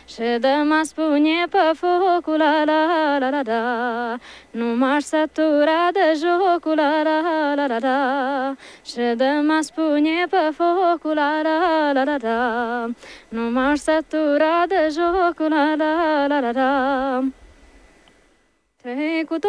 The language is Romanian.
Și de mă spune pe focul la la la la la. Nu m-aș sătura de jocul la la la la la. Și de mă spune pe focul la la la la la. Nu m-aș sătura de jocul la la la la la. Trecut